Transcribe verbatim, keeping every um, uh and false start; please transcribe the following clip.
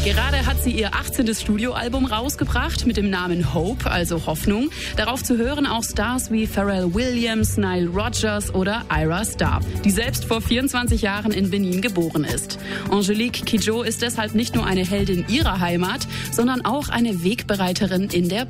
Gerade hat sie ihr achtzehntes Studioalbum rausgebracht mit dem Namen Hope, also Hoffnung. Darauf zu hören auch Stars wie Pharrell Williams, Nile Rodgers oder Ira Starr, die selbst vor vierundzwanzig Jahren in Benin geboren ist. Angelique Kidjo ist deshalb nicht nur eine Heldin ihrer Heimat, sondern auch eine Wegbereiterin in der